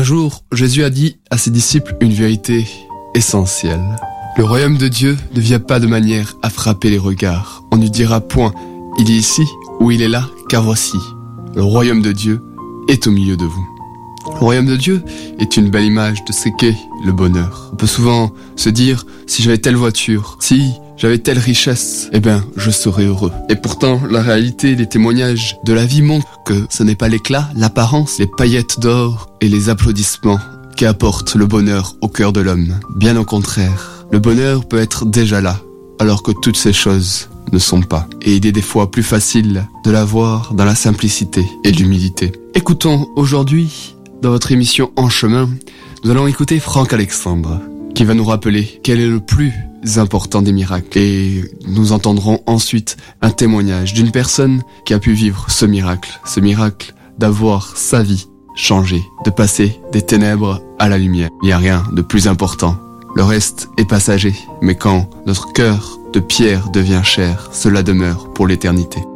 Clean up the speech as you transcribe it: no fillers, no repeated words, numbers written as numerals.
Un jour, Jésus a dit à ses disciples une vérité essentielle. Le royaume de Dieu ne vient pas de manière à frapper les regards. On ne dira point, il est ici ou il est là, car voici, le royaume de Dieu est au milieu de vous. Le royaume de Dieu est une belle image de ce qu'est le bonheur. On peut souvent se dire, si j'avais telle voiture, si j'avais telle richesse, je serais heureux. Et pourtant, la réalité, les témoignages de la vie montrent que ce n'est pas l'éclat, l'apparence, les paillettes d'or et les applaudissements qui apportent le bonheur au cœur de l'homme. Bien au contraire, le bonheur peut être déjà là, alors que toutes ces choses ne sont pas. Et il est des fois plus facile de l'avoir dans la simplicité et l'humilité. Écoutons aujourd'hui, dans votre émission En Chemin, nous allons écouter Franck Alexandre, qui va nous rappeler quel est le plus important des miracles. Et nous entendrons ensuite un témoignage d'une personne qui a pu vivre ce miracle d'avoir sa vie changée, de passer des ténèbres à la lumière. Il n'y a rien de plus important. Le reste est passager, mais quand notre cœur de pierre devient chair, cela demeure pour l'éternité.